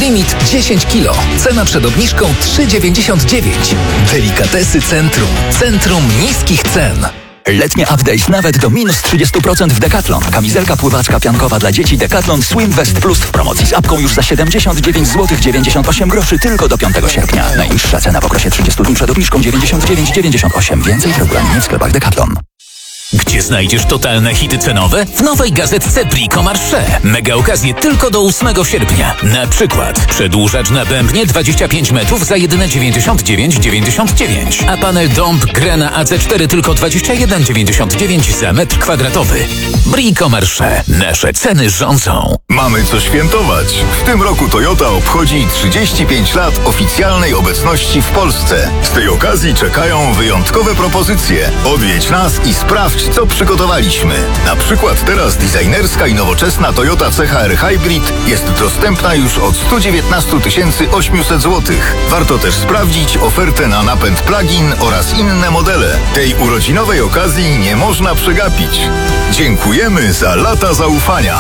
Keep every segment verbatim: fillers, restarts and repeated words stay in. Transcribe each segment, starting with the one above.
Limit dziesięć kilo. Cena przed obniżką trzy dziewięćdziesiąt dziewięć. Delikatesy Centrum. Centrum niskich cen. Letnie update nawet do minus trzydzieści procent w Decathlon. Kamizelka pływaczka piankowa dla dzieci Decathlon Swim Vest Plus w promocji z apką już za siedemdziesiąt dziewięć złotych dziewięćdziesiąt osiem groszy tylko do piątego sierpnia. Najniższa cena w okresie trzydziestu dni przed obniżką dziewięćdziesiąt dziewięć dziewięćdziesiąt osiem. Więcej w regulaminie w sklepach Decathlon. Gdzie znajdziesz totalne hity cenowe? W nowej gazetce Brico Marché. Mega okazje tylko do ósmego sierpnia. Na przykład przedłużacz na bębnie dwadzieścia pięć metrów za jedyne dziewięćdziesiąt dziewięć dziewięćdziesiąt dziewięć. A panel Dąb Grena A C cztery tylko dwadzieścia jeden dziewięćdziesiąt dziewięć za metr kwadratowy. Brico Marché. Nasze ceny rządzą. Mamy co świętować. W tym roku Toyota obchodzi trzydzieści pięć lat oficjalnej obecności w Polsce. Z tej okazji czekają wyjątkowe propozycje. Odwiedź nas i sprawdź, co przygotowaliśmy. Na przykład teraz designerska i nowoczesna Toyota C H R Hybrid jest dostępna już od sto dziewiętnaście tysięcy osiemset złotych. Warto też sprawdzić ofertę na napęd plug-in oraz inne modele. Tej urodzinowej okazji nie można przegapić. Dziękujemy za lata zaufania.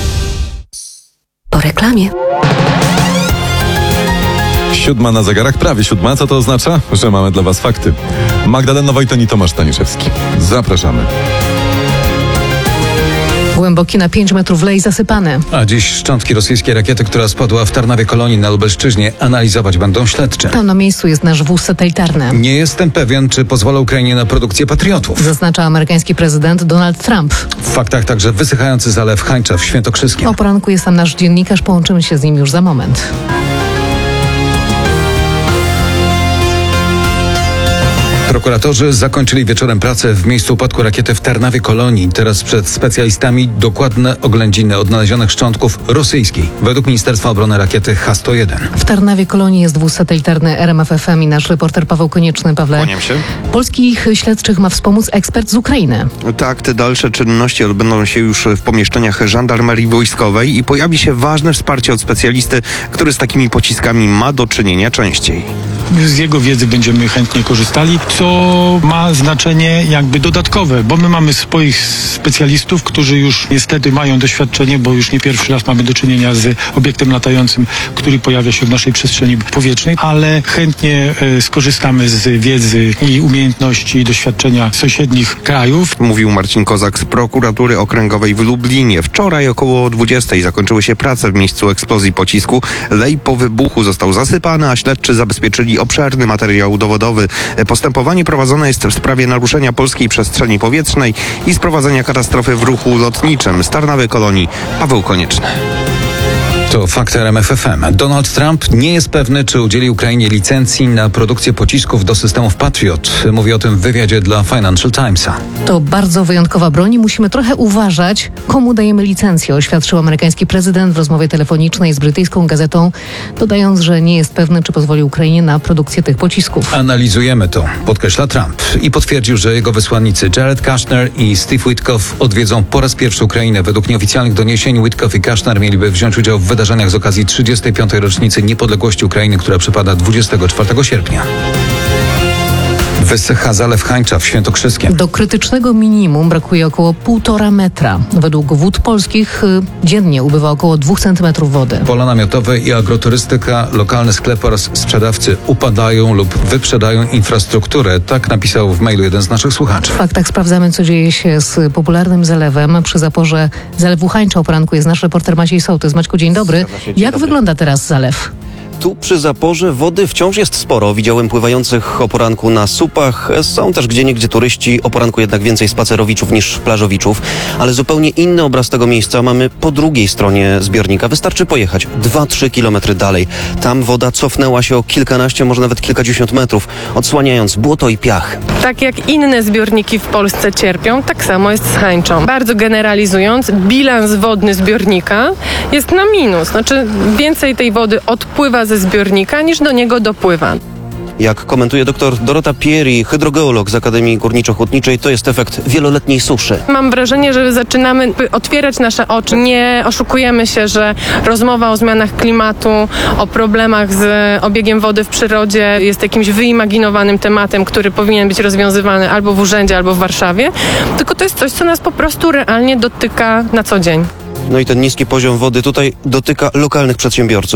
Po reklamie. Siódma na zegarach, prawie siódma. Co to oznacza? Że mamy dla Was fakty. Magdalena Wojton i Tomasz Staniszewski. Zapraszamy. Głęboki na pięć metrów lej zasypany. A dziś szczątki rosyjskiej rakiety, która spadła w Tarnawie Kolonii na Lubelszczyźnie, analizować będą śledczy. Tam na miejscu jest nasz wóz satelitarny. Nie jestem pewien, czy pozwolę Ukrainie na produkcję Patriotów, zaznacza amerykański prezydent Donald Trump. W faktach także wysychający zalew Hańcza w Świętokrzyskiem. O poranku jest tam nasz dziennikarz, połączymy się z nim już za moment. Prokuratorzy zakończyli wieczorem pracę w miejscu upadku rakiety w Tarnawie Kolonii. Teraz przed specjalistami dokładne oględziny odnalezionych szczątków rosyjskiej. Według Ministerstwa Obrony rakiety H sto jeden. W Tarnawie Kolonii jest wóz satelitarny R M F F M i nasz reporter Paweł Konieczny. Pawle, Kłaniam się. Polskich śledczych ma wspomóc ekspert z Ukrainy. Tak, te dalsze czynności odbędą się już w pomieszczeniach żandarmerii wojskowej i pojawi się ważne wsparcie od specjalisty, który z takimi pociskami ma do czynienia częściej. Z jego wiedzy będziemy chętnie korzystali, co ma znaczenie jakby dodatkowe, bo my mamy swoich specjalistów, którzy już niestety mają doświadczenie, bo już nie pierwszy raz mamy do czynienia z obiektem latającym, który pojawia się w naszej przestrzeni powietrznej, ale chętnie e, skorzystamy z wiedzy i umiejętności i doświadczenia sąsiednich krajów. Mówił Marcin Kozak z prokuratury okręgowej w Lublinie. Wczoraj około dwudziestej zakończyły się prace w miejscu eksplozji pocisku. Lej po wybuchu został zasypany, a śledczy zabezpieczyli obszerny materiał dowodowy. Postępowanie prowadzone jest w sprawie naruszenia polskiej przestrzeni powietrznej i sprowadzenia katastrofy w ruchu lotniczym z Tarnawy Kolonii. Paweł Konieczny. To fakt R M F F M. Donald Trump nie jest pewny, czy udzieli Ukrainie licencji na produkcję pocisków do systemów Patriot. Mówi o tym w wywiadzie dla Financial Timesa. To bardzo wyjątkowa broń i musimy trochę uważać, komu dajemy licencję, oświadczył amerykański prezydent w rozmowie telefonicznej z brytyjską gazetą, dodając, że nie jest pewny, czy pozwoli Ukrainie na produkcję tych pocisków. Analizujemy to, podkreśla Trump. I potwierdził, że jego wysłannicy Jared Kushner i Steve Witkoff odwiedzą po raz pierwszy Ukrainę. Według nieoficjalnych doniesień Witkoff i Kushner mieliby wziąć udział w wydarzeniach z okazji trzydziestej piątej rocznicy niepodległości Ukrainy, która przypada dwudziestego czwartego sierpnia. Wysycha zalew Hańcza w Świętokrzyskiem. Do krytycznego minimum brakuje około półtora metra. Według Wód Polskich y, dziennie ubywa około dwóch centymetrów wody. Pola namiotowe i agroturystyka, lokalne sklepy oraz sprzedawcy upadają lub wyprzedają infrastrukturę. Tak napisał w mailu jeden z naszych słuchaczy. W faktach sprawdzamy, co dzieje się z popularnym zalewem. Przy zaporze zalewu Hańcza o poranku jest nasz reporter Maciej Sołtys. Maćku, dzień dobry. Jak wygląda teraz zalew? Tu przy zaporze wody wciąż jest sporo. Widziałem pływających o poranku na słupach. Są też gdzieniegdzie turyści. O poranku jednak więcej spacerowiczów niż plażowiczów. Ale zupełnie inny obraz tego miejsca mamy po drugiej stronie zbiornika. Wystarczy pojechać dwa trzy kilometry dalej. Tam woda cofnęła się o kilkanaście, może nawet kilkadziesiąt metrów, odsłaniając błoto i piach. Tak jak inne zbiorniki w Polsce cierpią, tak samo jest z Hańczą. Bardzo generalizując, bilans wodny zbiornika jest na minus. Znaczy więcej tej wody odpływa ze zbiornika niż do niego dopływa. Jak komentuje dr Dorota Pieri, hydrogeolog z Akademii Górniczo-Hutniczej, to jest efekt wieloletniej suszy. Mam wrażenie, że zaczynamy otwierać nasze oczy. Nie oszukujemy się, że rozmowa o zmianach klimatu, o problemach z obiegiem wody w przyrodzie jest jakimś wyimaginowanym tematem, który powinien być rozwiązywany albo w urzędzie, albo w Warszawie. Tylko to jest coś, co nas po prostu realnie dotyka na co dzień. No i ten niski poziom wody tutaj dotyka lokalnych przedsiębiorców.